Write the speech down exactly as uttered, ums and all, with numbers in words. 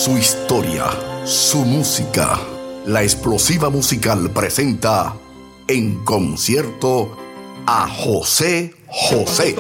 su historia, su música. La Explosiva Musical presenta en concierto a José José.